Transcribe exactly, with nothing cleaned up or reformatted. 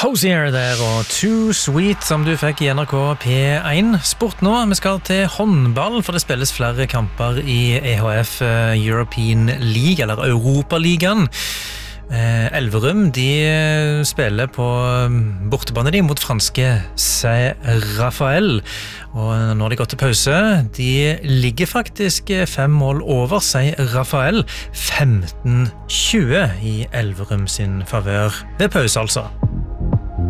Hozier der og Too Sweet som du fikk i N R K P one. Sport nå, vi skal til håndball, for det spilles flere kamper i E H F European League, eller Europaligaen. Elverum, de spiller på bortebane de mot franske Saint-Raphael, og nå har de gått til pause. De ligger faktisk fem mål over Saint-Raphael, femten tjue i Elverum sin favør ved pause altså.